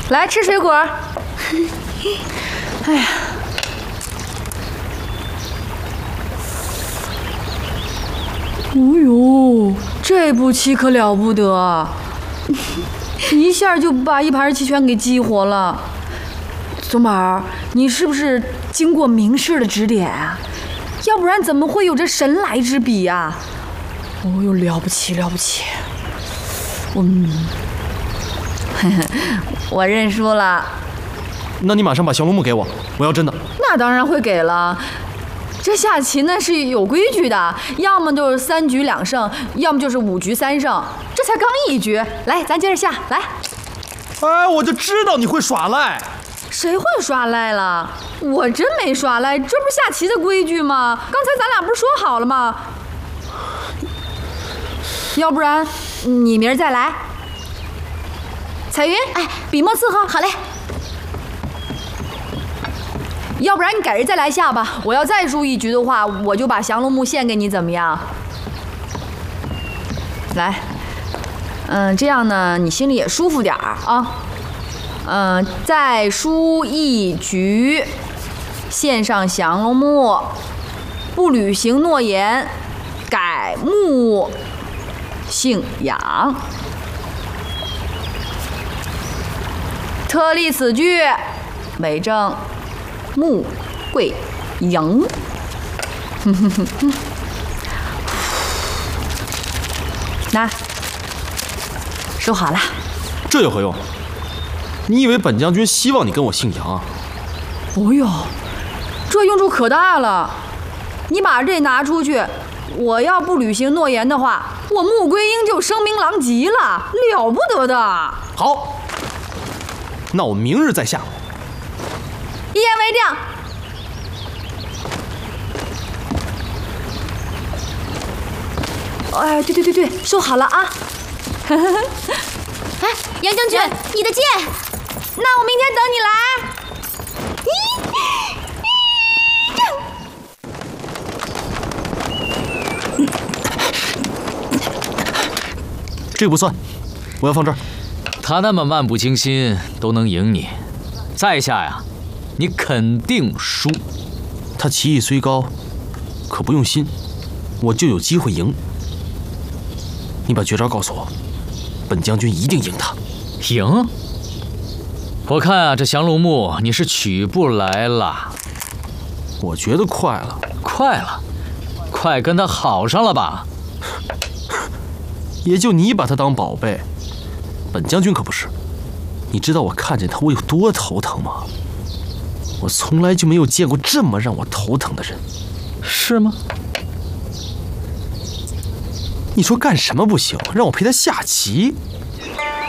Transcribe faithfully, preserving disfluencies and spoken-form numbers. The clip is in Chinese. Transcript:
来吃水果。哎呀，哦呦，这步棋可了不得，一下就把一盘棋全给激活了。松宝，你是不是经过名师的指点啊？要不然怎么会有这神来之笔呀？哦呦，了不起了不起！嗯，我认输了。 那你马上把降龙木给我，我要真的。 那当然会给了。这下棋呢是有规矩的，要么就是三局两胜，要么就是五局三胜。这才刚一局，来，咱接着下来。 哎，我就知道你会耍赖。 谁会耍赖了？我真没耍赖，这不是下棋的规矩吗？刚才咱俩不是说好了吗？要不然你明儿再来。彩云，哎，笔墨伺候，好嘞。要不然你改日再来下吧。我要再输一局的话，我就把降龙木献给你，怎么样？来，嗯，这样呢，你心里也舒服点儿啊。嗯，再输一局，献上降龙木，不履行诺言，改木姓杨。特立此句，为证穆桂英。那收好了。 这有何用？你以为本将军希望你跟我姓杨啊？ 哦呦，这用处可大了！你把这拿出去，我要不履行诺言的话，我穆桂英就声名狼藉了，了不得的。 好，那我明日再下。 一言为定。哎，对对对对，收好了啊！ 哎，杨将军，你的剑。 那我明天等你来。 这个不算，我要放这儿。 他那么漫不经心都能赢你，在下呀，你肯定输。 他棋艺虽高，可不用心，我就有机会赢。你把绝招告诉我，本将军一定赢他。 赢？我看啊，这降龙木你是取不来了。 我觉得快了， 快了，快跟他好上了吧？ 也就你把他当宝贝，本将军可不是。你知道我看见他我有多头疼吗？我从来就没有见过这么让我头疼的人。 是吗？ 你说干什么不行？让我陪他下棋？